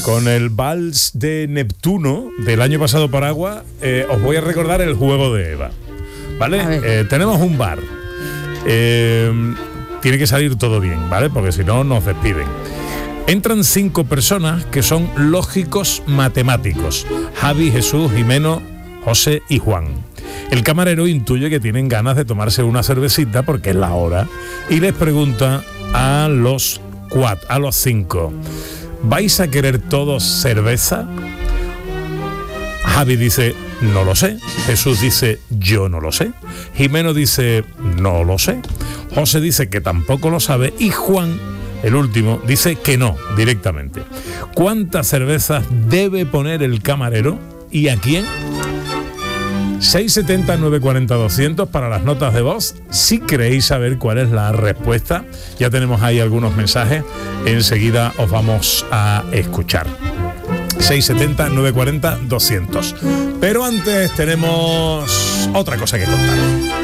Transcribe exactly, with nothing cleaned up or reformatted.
con el Vals de Neptuno del año pasado por agua, eh, os voy a recordar el juego de Eva. ¿Vale? Eh, tenemos un bar. Eh, tiene que salir todo bien, ¿vale? Porque si no, nos despiden. Entran cinco personas que son lógicos matemáticos: Javi, Jesús, Jimeno, José y Juan. El camarero intuye que tienen ganas de tomarse una cervecita porque es la hora y les pregunta a los cuatro, a los cinco: ¿vais a querer todos cerveza? Javi dice: no lo sé. Jesús dice: yo no lo sé. Jimeno dice: no lo sé. José dice que tampoco lo sabe y Juan, el último, dice que no, directamente. ¿Cuántas cervezas debe poner el camarero y a quién? seis siete cero, nueve cuatro cero, doscientos para las notas de voz. Si queréis saber cuál es la respuesta, ya tenemos ahí algunos mensajes, enseguida os vamos a escuchar. seis siete cero, nueve cuatro cero, doscientos. Pero antes tenemos otra cosa que contar.